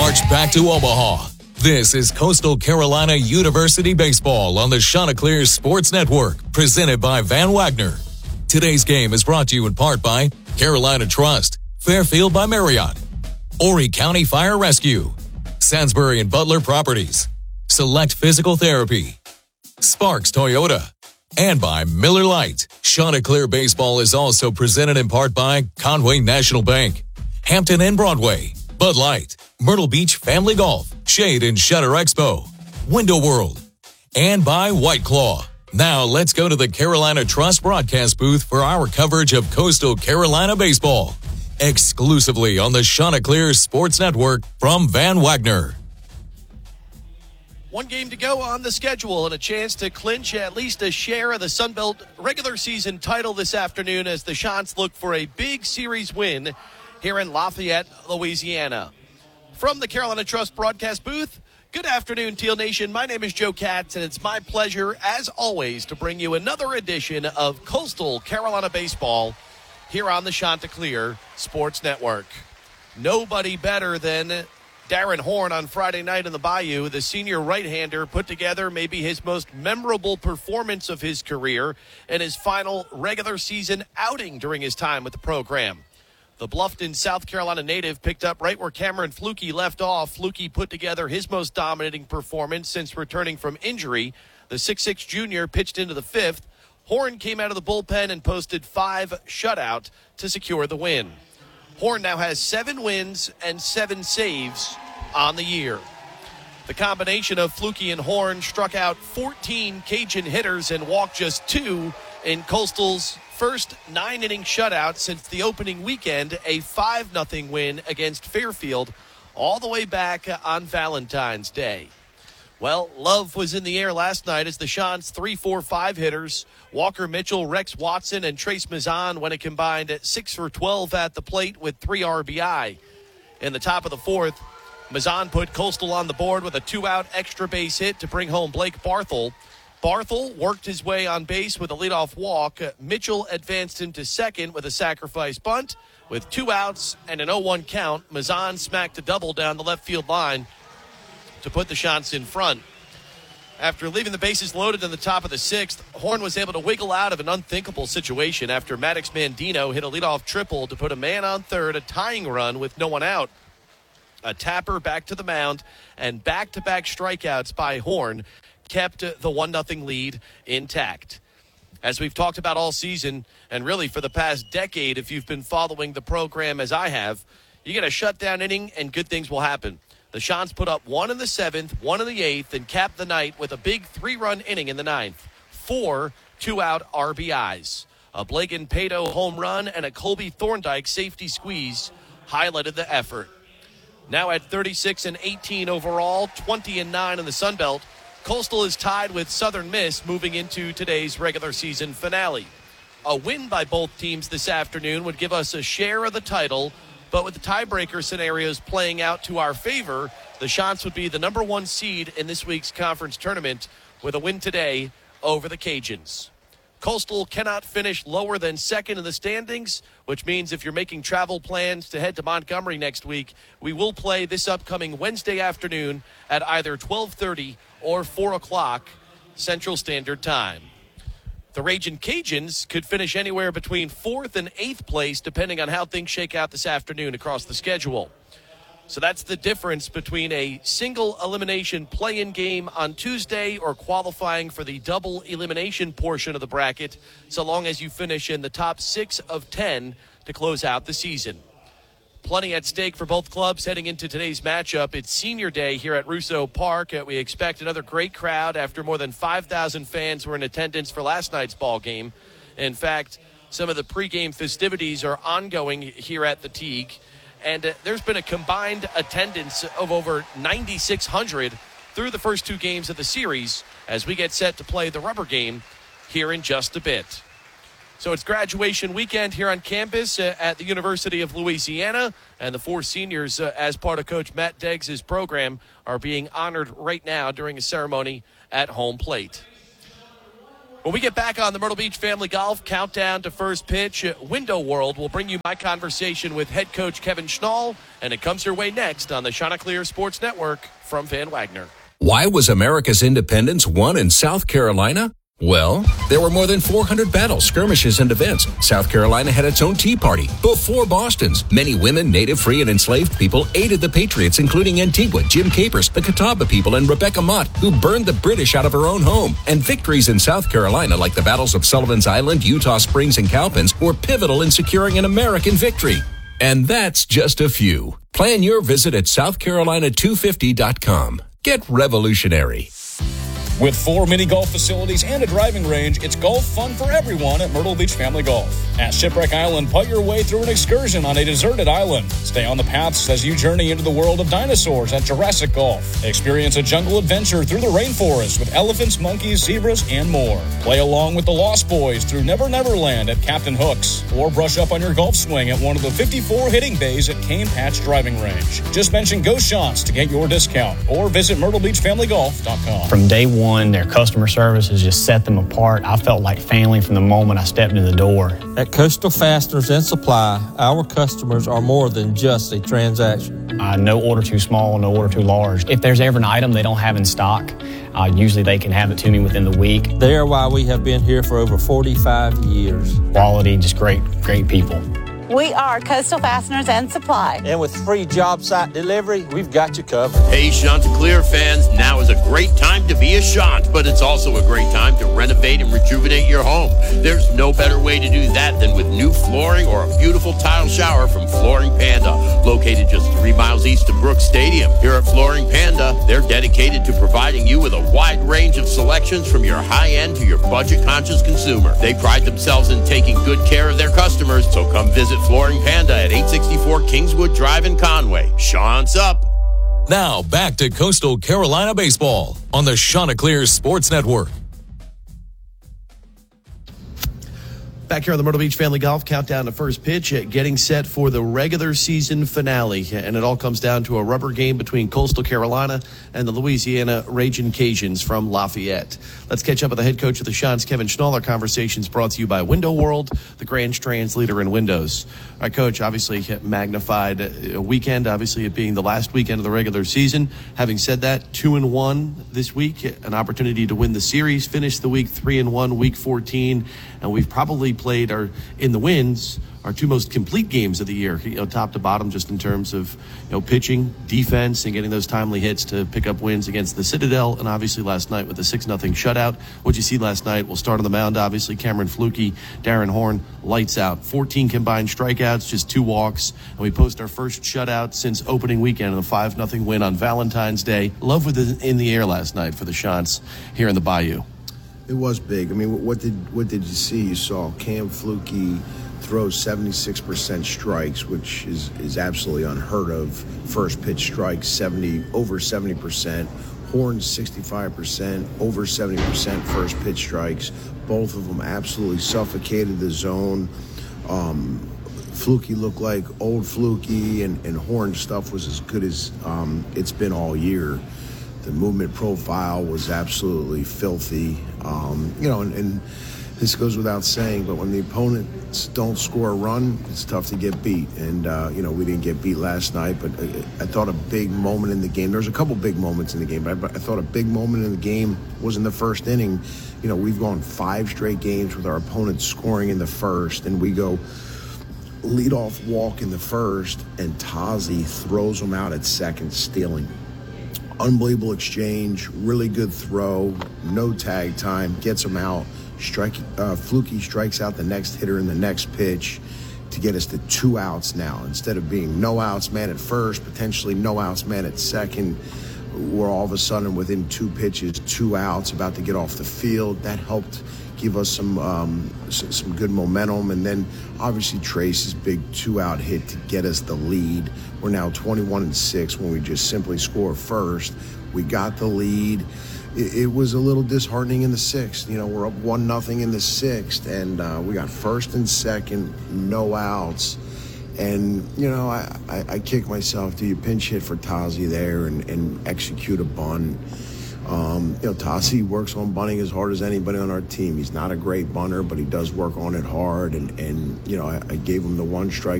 march back to Omaha. This is Coastal Carolina University Baseball on the Chanticleer Sports Network, presented by Van Wagner. Today's game is brought to you in part by Carolina Trust, Fairfield by Marriott, Horry County Fire Rescue, Salisbury and Butler Properties, Select Physical Therapy, Sparks Toyota, and by Miller Lite. Chanticleer Baseball is also presented in part by Conway National Bank, Hampton Inn Broadway, Bud Light, Myrtle Beach Family Golf, Shade and Shutter Expo, Window World, and by White Claw. Now let's go to the Carolina Trust broadcast booth for our coverage of Coastal Carolina baseball, exclusively on the Chanticleer Sports Network from Van Wagner. One game to go on the schedule and a chance to clinch at least a share of the Sunbelt regular season title this afternoon as the Chants look for a big series win here in Lafayette, Louisiana. From the Carolina Trust broadcast booth, good afternoon, Teal Nation. My name is Joe Katz, and it's my pleasure, as always, to bring you another edition of Coastal Carolina Baseball here on the Chanticleer Sports Network. Nobody better than Darren Horn on Friday night in the Bayou. The senior right-hander put together maybe his most memorable performance of his career in his final regular season outing during his time with the program. The Bluffton, South Carolina native picked up right where Cameron Fluke left off. Fluke put together his most dominating performance since returning from injury. The 6'6 junior pitched into the fifth. Horn came out of the bullpen and posted 5 shutout to secure the win. Horn now has 7 wins and 7 saves on the year. The combination of Fluke and Horn struck out 14 Cajun hitters and walked just 2 in Coastal's first 9-inning shutout since the opening weekend, a 5-0 win against Fairfield all the way back on Valentine's Day. Well, love was in the air last night as the Chants 3-4-5 hitters, Walker Mitchell, Rex Watson, and Trace Mazan went a combined 6 for 12 at the plate with 3 RBI. In the top of the fourth, Mazan put Coastal on the board with a 2-out extra base hit to bring home Blake Barthel. Barthel worked his way on base with a leadoff walk. Mitchell advanced him to second with a sacrifice bunt. With 2 outs and an 0-1 count, Mazan smacked a double down the left field line to put the Chants in front. After leaving the bases loaded in the top of the 6th, Horn was able to wiggle out of an unthinkable situation after Maddox Mandino hit a leadoff triple to put a man on third, a tying run with no one out. A tapper back to the mound and back-to-back strikeouts by Horn kept the 1-0 lead intact. As we've talked about all season, and really for the past decade, if you've been following the program as I have, you get a shutdown inning and good things will happen. The Chants put up 1 in the 7th, 1 in the 8th, and capped the night with a big 3-run inning in the 9th. 4 2-out RBIs. A Blake Pato home run and a Colby Thorndike safety squeeze highlighted the effort. Now at 36-18 overall, 20-9 in the Sun Belt, Coastal is tied with Southern Miss moving into today's regular season finale. A win by both teams this afternoon would give us a share of the title, but with the tiebreaker scenarios playing out to our favor, the Chants would be the number 1 seed in this week's conference tournament with a win today over the Cajuns. Coastal cannot finish lower than second in the standings, which means if you're making travel plans to head to Montgomery next week, we will play this upcoming Wednesday afternoon at either 12:30 or 4 o'clock Central Standard Time. The Ragin' Cajuns could finish anywhere between 4th and 8th place, depending on how things shake out this afternoon across the schedule. So that's the difference between a single elimination play-in game on Tuesday or qualifying for the double elimination portion of the bracket, so long as you finish in the top 6 of 10 to close out the season. Plenty at stake for both clubs heading into today's matchup. It's senior day here at Russo Park. We expect another great crowd after more than 5,000 fans were in attendance for last night's ball game. In fact, some of the pregame festivities are ongoing here at the Teague. And there's been a combined attendance of over 9,600 through the first 2 games of the series as we get set to play the rubber game here in just a bit. So it's graduation weekend here on campus at the University of Louisiana, and the 4 seniors, as part of Coach Matt Deggs' program, are being honored right now during a ceremony at home plate. When we get back on the Myrtle Beach Family Golf Countdown to First Pitch, Window World will bring you my conversation with head coach Kevin Schnall, and it comes your way next on the Chanticleer Sports Network from Van Wagner. Why was America's independence won in South Carolina? Well, there were more than 400 battles, skirmishes, and events. South Carolina had its own Tea Party before Boston's. Many women, native, free, and enslaved people aided the Patriots, including Antigua, Jim Capers, the Catawba people, and Rebecca Mott, who burned the British out of her own home. And victories in South Carolina, like the battles of Sullivan's Island, Utah Springs, and Cowpens, were pivotal in securing an American victory. And that's just a few. Plan your visit at SouthCarolina250.com. Get revolutionary. With 4 mini golf facilities and a driving range, it's golf fun for everyone at Myrtle Beach Family Golf. At Shipwreck Island, putt your way through an excursion on a deserted island. Stay on the paths as you journey into the world of dinosaurs at Jurassic Golf. Experience a jungle adventure through the rainforest with elephants, monkeys, zebras, and more. Play along with the Lost Boys through Never Never Land at Captain Hooks. Or brush up on your golf swing at one of the 54 hitting bays at Cane Patch Driving Range. Just mention Go Shots to get your discount or visit MyrtleBeachFamilyGolf.com. From day one, their customer service has just set them apart. I felt like family from the moment I stepped in the door. At Coastal Fasteners and Supply, our customers are more than just a transaction. No order too small, no order too large. If there's ever an item they don't have in stock, usually they can have it to me within the week. They are why we have been here for over 45 years. Quality, just great people. We are Coastal Fasteners and Supply. And with free job site delivery, we've got you covered. Hey, Chanticleer fans, now is a great time to be a Chant, but it's also a great time to renovate and rejuvenate your home. There's no better way to do that than with new flooring or a beautiful tile shower from Flooring Panda, located just 3 miles east of Brooks Stadium. Here at Flooring Panda, they're dedicated to providing you with a wide range of selections from your high-end to your budget-conscious consumer. They pride themselves in taking good care of their customers, so come visit Flooring Panda at 864 Kingswood Drive in Conway. Chants up. Now back to Coastal Carolina baseball on the Chanticleer Sports Network. Back here on the Myrtle Beach Family Golf Countdown to First Pitch, getting set for the regular season finale. And it all comes down to a rubber game between Coastal Carolina and the Louisiana Ragin' Cajuns from Lafayette. Let's catch up with the head coach of the Chants, Kevin Schnall. Our conversation's brought to you by Window World, the Grand Strands leader in windows. All right, Coach, obviously magnified weekend, obviously it being the last weekend of the regular season. Having said that, 2-1 this week, an opportunity to win the series, finish the week 3-1, week 14, and we've probably played our 2 most complete games of the year, top to bottom, just in terms of pitching, defense, and getting those timely hits to pick up wins against the Citadel, and obviously last night with the 6-0 shutout. What you see last night, we'll start on the mound, obviously Cameron Fluke, Darren Horn, lights out, 14 combined strikeouts, just 2 walks, and we post our first shutout since opening weekend in a 5-0 win on Valentine's Day. Love with it in the air last night for the Chants here in the Bayou. It was big. I mean, what did you see? You saw Cam Fluke throws 76% strikes, which is absolutely unheard of. First pitch strikes over 70%. Horns 65%, over 70% first pitch strikes. Both of them absolutely suffocated the zone. Fluke looked like old Fluke, and Horn stuff was as good as it's been all year. The movement profile was absolutely filthy. And this goes without saying, but when the opponents don't score a run, it's tough to get beat. And, we didn't get beat last night, but I thought a big moment in the game. There's a couple big moments in the game, but I thought a big moment in the game was in the first inning. We've gone 5 straight games with our opponents scoring in the first, and we go leadoff walk in the first, and Tazi throws them out at second, stealing. Unbelievable exchange, really good throw, no tag time, gets him out. Fluke strikes out the next hitter in the next pitch to get us to 2 outs now. Instead of being no outs man at first, potentially no outs man at second, we're all of a sudden within 2 pitches, 2 outs, about to get off the field. That helped give us some good momentum. And then obviously Trace's big 2-out hit to get us the lead. We're now 21-6 when we just simply score first. We got the lead. It was a little disheartening in the 6th. We're up 1-0 in the 6th, and we got first and second, no outs. And, I kick myself. Do you pinch hit for Tazi there and execute a bunt? Tassi works on bunting as hard as anybody on our team. He's not a great bunter, but he does work on it hard. And I gave him the one strike